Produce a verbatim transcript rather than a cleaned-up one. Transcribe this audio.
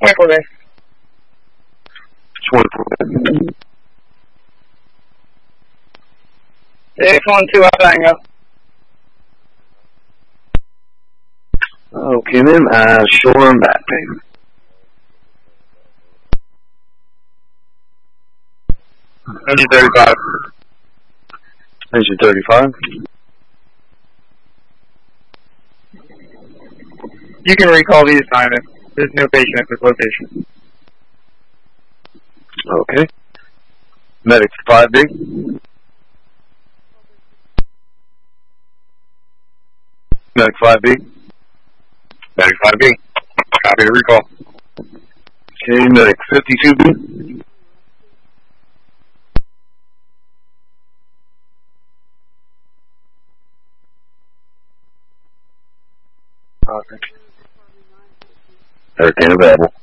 twenty-four days. twenty-four. six one two, out Tango. Okay, then, uh, shore and back pain. Engine thirty-five. Engine thirty-five. You can recall the assignment. There's no patient at this location. Okay. Medic five B. Medic five B. Medic five B. Copy the recall. Okay, Medic fifty-two B. Okay. Hurricane available.